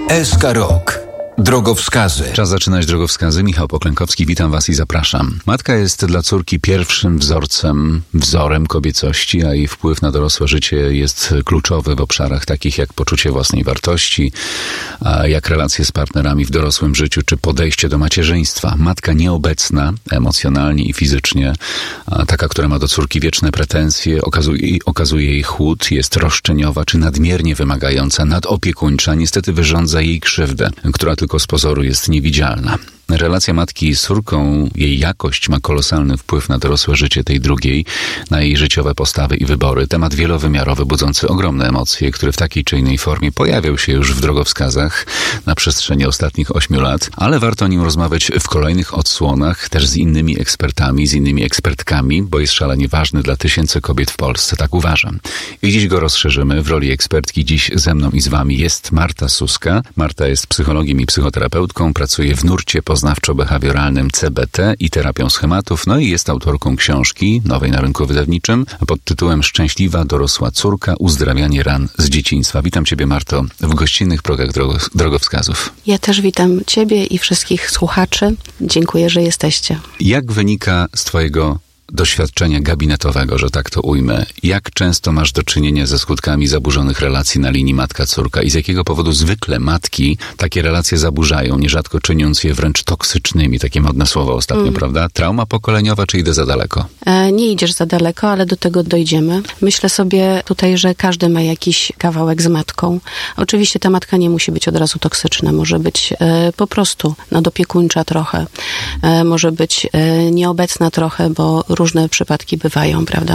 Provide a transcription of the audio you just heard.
SK Rok. Drogowskazy. Czas zaczynać drogowskazy. Michał Poklękowski, witam Was i zapraszam. Matka jest dla córki pierwszym wzorem kobiecości, a jej wpływ na dorosłe życie jest kluczowy w obszarach takich jak poczucie własnej wartości, jak relacje z partnerami w dorosłym życiu, czy podejście do macierzyństwa. Matka nieobecna emocjonalnie i fizycznie, taka, która ma do córki wieczne pretensje, okazuje jej chłód, jest roszczeniowa, czy nadmiernie wymagająca, nadopiekuńcza, niestety wyrządza jej krzywdę, która tylko z pozoru jest niewidzialna. Relacja matki z córką, jej jakość ma kolosalny wpływ na dorosłe życie tej drugiej, na jej życiowe postawy i wybory. Temat wielowymiarowy, budzący ogromne emocje, który w takiej czy innej formie pojawiał się już w drogowskazach na przestrzeni ostatnich 8 lat, ale warto o nim rozmawiać w kolejnych odsłonach, też z innymi ekspertami, z innymi ekspertkami, bo jest szalenie ważny dla tysięcy kobiet w Polsce, tak uważam. I dziś go rozszerzymy. W roli ekspertki dziś ze mną i z Wami jest Marta Suska. Marta jest psychologiem i psychoterapeutką, pracuje w nurcie poznawczo-behawioralnym CBT i terapią schematów, no i jest autorką książki nowej na rynku wydawniczym pod tytułem Szczęśliwa dorosła córka – uzdrawianie ran z dzieciństwa. Witam Ciebie, Marto, w gościnnych progach drogowskazów. Ja też witam Ciebie i wszystkich słuchaczy. Dziękuję, że jesteście. Jak wynika z Twojego doświadczenia gabinetowego, że tak to ujmę, jak często masz do czynienia ze skutkami zaburzonych relacji na linii matka-córka i z jakiego powodu zwykle matki takie relacje zaburzają, nierzadko czyniąc je wręcz toksycznymi, takie modne słowo ostatnio, prawda? Trauma pokoleniowa, czy idę za daleko? Nie idziesz za daleko, ale do tego dojdziemy. Myślę sobie tutaj, że każdy ma jakiś kawałek z matką. Oczywiście ta matka nie musi być od razu toksyczna, może być po prostu nadopiekuńcza trochę, może być nieobecna trochę, bo różne przypadki bywają, prawda?